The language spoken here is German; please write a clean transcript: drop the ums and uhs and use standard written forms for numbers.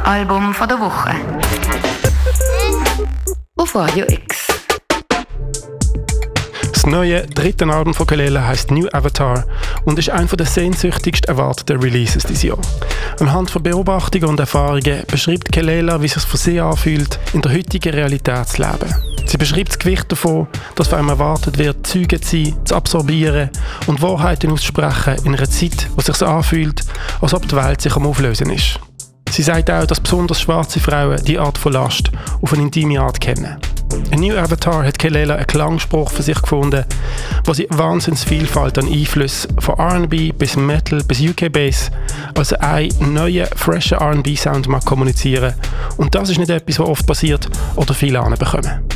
Album von der Woche. Auf Radio X. Das neue dritte Album von Kelela heisst New Avatar und ist einer der sehnsüchtigst erwarteten Releases dieses Jahr. Anhand von Beobachtungen und Erfahrungen beschreibt Kelela, wie es sich für sie anfühlt, in der heutigen Realität zu leben. Sie beschreibt das Gewicht davon, dass von einem erwartet wird, Zeuge zu sein, zu absorbieren und Wahrheiten auszusprechen in einer Zeit, wo es sich so anfühlt, als ob die Welt sich am Auflösen ist. Sie sagt auch, dass besonders schwarze Frauen diese Art von Last auf eine intime Art kennen. In New Avatar hat Kelela einen Klangspruch für sich gefunden, wo sie Wahnsinnsvielfalt an Einflüssen von R&B bis Metal bis UK-Bass, also einen neuen, freshen R&B-Sound kommunizieren. Und das ist nicht etwas, was oft passiert oder viele anbekommen.